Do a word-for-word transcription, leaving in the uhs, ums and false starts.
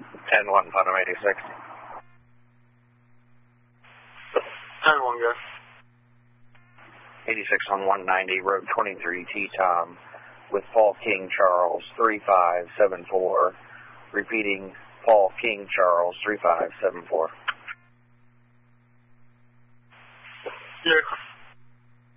ten one, Putnam eighty-six. ten one, go. eighty-six on one ninety, road twenty-three, T-Tom, with Paul King Charles, three five seven four. Repeating, Paul King Charles, three five seven four. Yeah.